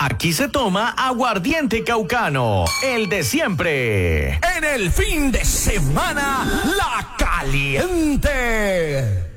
Aquí se toma aguardiente caucano, el de siempre. En el fin de semana, la caliente.